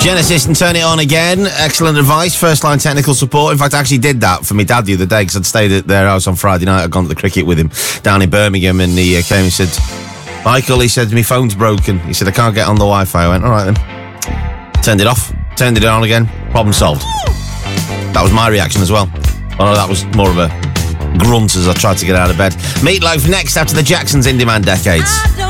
Genesis and Turn It On Again. Excellent advice. First line technical support. In fact, I actually did that for my dad the other day because I'd stayed at their house on Friday night. I'd gone to the cricket with him down in Birmingham, and he came and said, Michael, he said, my phone's broken. He said, I can't get on the Wi-Fi. I went, all right then. Turned it off. Turned it on again. Problem solved. That was my reaction as well. Oh no, that was more of a grunt as I tried to get out of bed. Meatloaf next after the Jacksons' In Demand Decades.